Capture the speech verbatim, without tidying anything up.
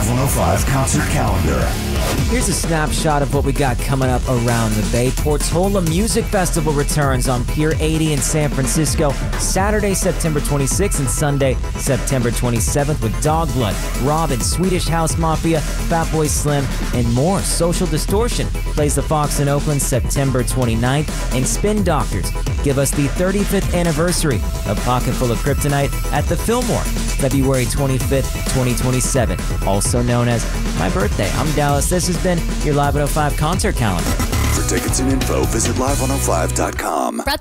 Live one oh five concert calendar. Here's a snapshot of what we got coming up around the Bay. Portola Music Festival returns on Pier eighty in San Francisco, Saturday, September twenty-sixth and Sunday, September twenty-seventh with Dogblood, Robin, Swedish House Mafia, Fatboy Slim, and more. Social Distortion plays the Fox in Oakland September twenty-ninth, and Spin Doctors give us the thirty-fifth anniversary of Pocket Full of Kryptonite at the Fillmore, February twenty-fifth, twenty twenty-seven, also known as my birthday. I'm Dallas. This has been your Live one oh five concert calendar. For tickets and info, visit live one oh five dot com.